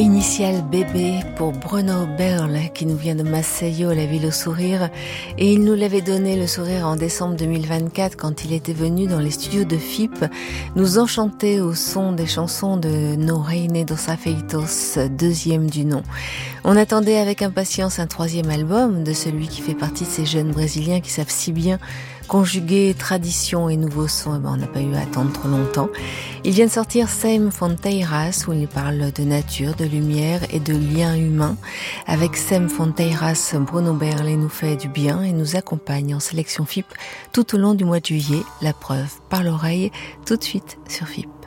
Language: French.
Initial bébé pour Bruno Berle qui nous vient de Maceió, la ville au sourire, et il nous l'avait donné le sourire en décembre 2024 quand il était venu dans les studios de FIP nous enchanter au son des chansons de No Reine dos Afeitos, deuxième du nom. On attendait avec impatience un troisième album de celui qui fait partie de ces jeunes brésiliens qui savent si bien conjuguer tradition et nouveaux sons. On n'a pas eu à attendre trop longtemps. Il vient de sortir Sem Fonteiras où il parle de nature, de lumière et de liens humains. Avec Sem Fonteiras, Bruno Berle nous fait du bien et nous accompagne en sélection FIP tout au long du mois de juillet. La preuve par l'oreille, tout de suite sur FIP.